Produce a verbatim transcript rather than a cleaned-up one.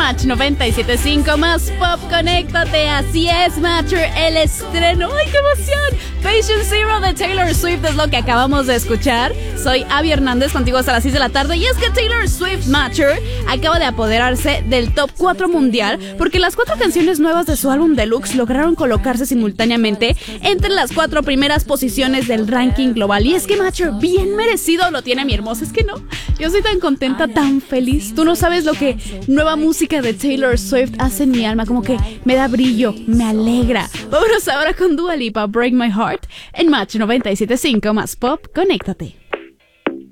Match noventa y siete punto cinco más pop, conéctate. Así es, Matcher, el estreno. ¡Ay, qué emoción! Patient Zero de Taylor Swift es lo que acabamos de escuchar. Soy Abby Hernández, contigo hasta las seis de la tarde. Y es que Taylor Swift, Matcher, acaba de apoderarse del top cuatro mundial porque las cuatro canciones nuevas de su álbum Deluxe lograron colocarse simultáneamente entre las cuatro primeras posiciones del ranking global. Y es que, Matcher, bien merecido lo tiene mi hermosa. Es que no, yo soy tan contenta, tan feliz. Tú no sabes lo que nueva música de Taylor Swift hace en mi alma, como que me da brillo, me alegra. Vámonos ahora con Dua Lipa, Break My Heart, en Match noventa y siete punto cinco más pop, conéctate.